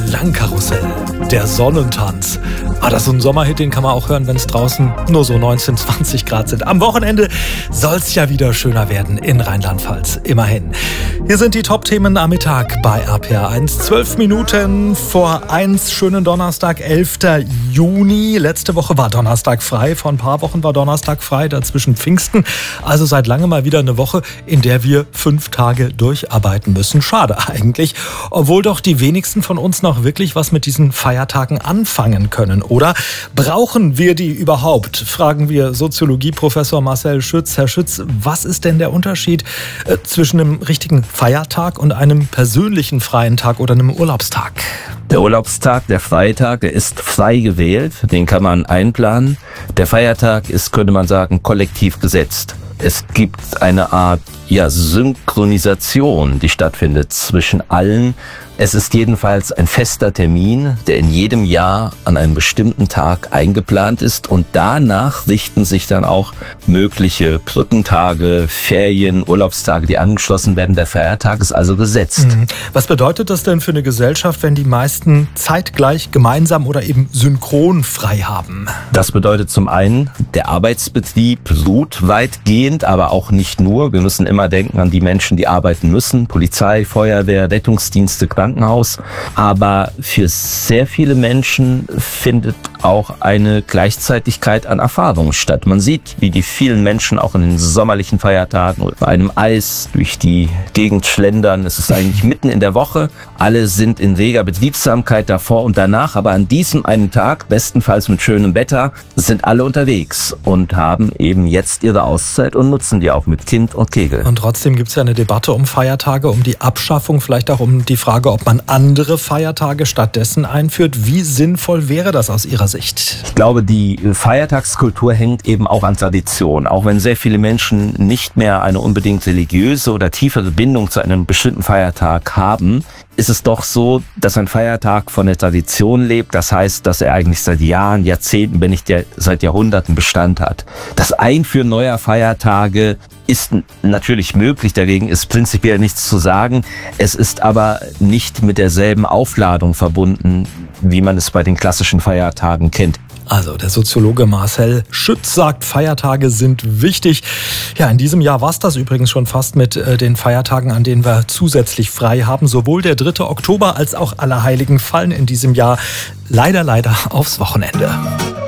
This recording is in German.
Klangkarussell, der Sonnentanz. Das ist so ein Sommerhit, den kann man auch hören, wenn es draußen nur so 19, 20 Grad sind. Am Wochenende soll es ja wieder schöner werden in Rheinland-Pfalz, immerhin. Hier sind die Top-Themen am Mittag bei RPR1. 12 Minuten vor 1, schönen Donnerstag, 11. Juni. Letzte Woche war Donnerstag frei, vor ein paar Wochen war Donnerstag frei, dazwischen Pfingsten. Also seit langem mal wieder eine Woche, in der wir 5 Tage durcharbeiten müssen. Schade eigentlich, obwohl doch die wenigsten von uns noch wirklich was mit diesen Feiertagen anfangen können. Oder brauchen wir die überhaupt? Fragen wir Soziologieprofessor Marcel Schütz. Herr Schütz, was ist denn der Unterschied zwischen einem richtigen Feiertag und einem persönlichen freien Tag oder einem Urlaubstag? Der Urlaubstag, der Freitag, der ist frei gewählt, den kann man einplanen. Der Feiertag ist, könnte man sagen, kollektiv gesetzt. Es gibt eine Art Synchronisation, die stattfindet zwischen allen. Es ist jedenfalls ein fester Termin, der in jedem Jahr an einem bestimmten Tag eingeplant ist, und danach richten sich dann auch mögliche Brückentage, Ferien, Urlaubstage, die angeschlossen werden. Der Feiertag ist also gesetzt. Was bedeutet das denn für eine Gesellschaft, wenn die meisten zeitgleich, gemeinsam oder eben synchron frei haben? Das bedeutet zum einen, der Arbeitsbetrieb ruht weitgehend, aber auch nicht nur. Wir müssen immer denken an die Menschen, die arbeiten müssen. Polizei, Feuerwehr, Rettungsdienste, Krankenhaus. Aber für sehr viele Menschen findet auch eine Gleichzeitigkeit an Erfahrungen statt. Man sieht, wie die vielen Menschen auch in den sommerlichen Feiertagen bei einem Eis durch die Gegend schlendern. Es ist eigentlich mitten in der Woche. Alle sind in reger Betriebsamkeit davor und danach. Aber an diesem einen Tag, bestenfalls mit schönem Wetter, sind alle unterwegs und haben eben jetzt ihre Auszeit und nutzen die auch mit Kind und Kegel. Und trotzdem gibt es ja eine Debatte um Feiertage, um die Abschaffung, vielleicht auch um die Frage, ob man andere Feiertage stattdessen einführt. Wie sinnvoll wäre das aus Ihrer Sicht? Ich glaube, die Feiertagskultur hängt eben auch an Tradition. Auch wenn sehr viele Menschen nicht mehr eine unbedingt religiöse oder tiefere Bindung zu einem bestimmten Feiertag haben, ist es doch so, dass ein Feiertag von der Tradition lebt. Das heißt, dass er eigentlich seit Jahren, Jahrzehnten, wenn nicht seit Jahrhunderten Bestand hat. Das Einführen neuer Feiertage ist natürlich möglich, dagegen ist prinzipiell nichts zu sagen. Es ist aber nicht mit derselben Aufladung verbunden, wie man es bei den klassischen Feiertagen kennt. Also der Soziologe Marcel Schütz sagt, Feiertage sind wichtig. Ja, in diesem Jahr war es das übrigens schon fast mit den Feiertagen, an denen wir zusätzlich frei haben. Sowohl der 3. Oktober als auch Allerheiligen fallen in diesem Jahr leider aufs Wochenende.